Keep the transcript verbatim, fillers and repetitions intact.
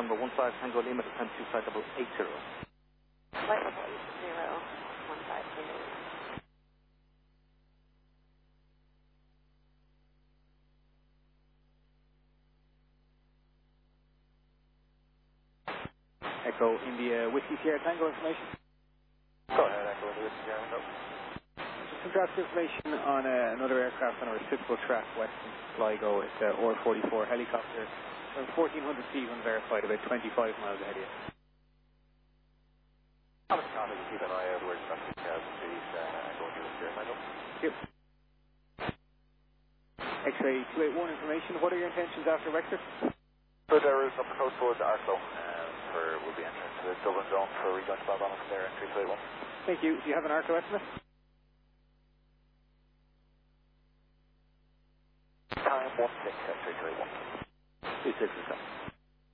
November one five Tango Lima, descend to flight level eight zero. Flight level eight zero, one five Tango Lima. Echo India Whiskey Sierra Tango information. Go ahead, Echo India Whiskey Sierra Tango. Just some draft information on uh, another aircraft on a reciprocal track west from Sligo. It's a O R forty-four helicopter, around fourteen hundred feet unverified, about twenty-five miles ahead of you. Thomas Conley, keep an eye out where traffic has please, uh, Echo India Whiskey Sierra Tango. Yep. X-ray two eight one information. What are your intentions after Wexford? Good, uh, route up the coast towards Arlo. For will be entering to the Dublin zone for rejoin to Balbana from there in three two eight one. Thank you. Do you have an ARCO estimate? Time one six at three two eight one. three six seven.